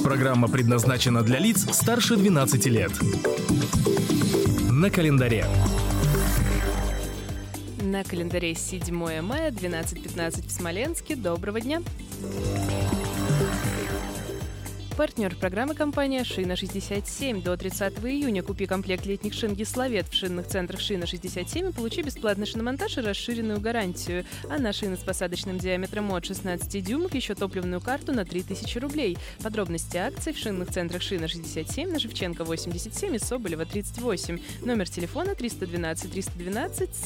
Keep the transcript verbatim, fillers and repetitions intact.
программа предназначена для лиц старше двенадцати лет. На календаре. На календаре седьмое мая, двенадцать пятнадцать в Смоленске. Доброго дня! Партнер программы — компания «Шина шестьдесят семь». До тридцатого июня купи комплект летних шин «Гиславет» в шинных центрах «Шина шестьдесят семь» и получи бесплатный шиномонтаж и расширенную гарантию. А на шины с посадочным диаметром от шестнадцати дюймов еще топливную карту на три тысячи рублей. Подробности акций в шинных центрах «Шина шестьдесят семь» на Шевченко восемьдесят семь и Соболева тридцать восемь. Номер телефона триста двенадцать триста двенадцать.